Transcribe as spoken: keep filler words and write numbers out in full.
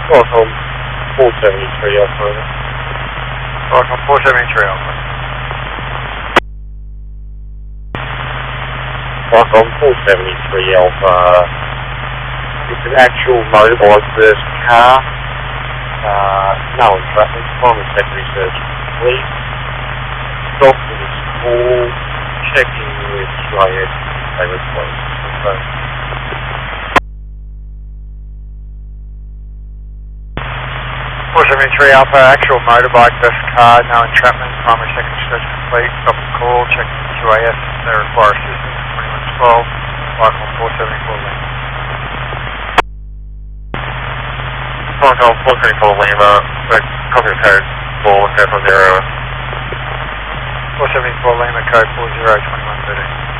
Welcome, four seventy-three Alpha. Welcome, four seventy-three Alpha. Welcome, four seventy-three Alpha. It's an actual motorbike versus car. Uh, no entrapment, primary secondary search complete. Stop for the school, checking with Q A S if they were closed. Okay. four seventy-three Alpha, actual motorbike versus car, no entrapment, primary secondary search complete. Stop the call, checking with Q A S if they require assistance. twenty-one twelve, Lycon four seventy-four Lima. Lycon four seventy-four Lima, copy code four seven zero. four seventy-four Lima, code four zero, twenty-one thirteen.